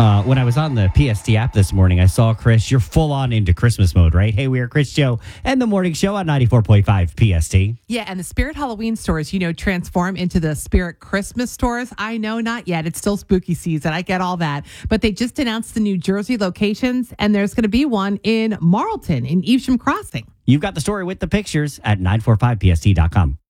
When I was on the PST app this morning, I saw, Chris, you're full on into Christmas mode, right? Hey, we are Chris, Joe, and the morning show on 94.5 PST. Yeah, and the Spirit Halloween stores, transform into the Spirit Christmas stores. I know, not yet. It's still spooky season. I get all that. But they just announced the New Jersey locations, and there's going to be one in Marlton in Evesham Crossing. You've got the story with the pictures at 945pst.com.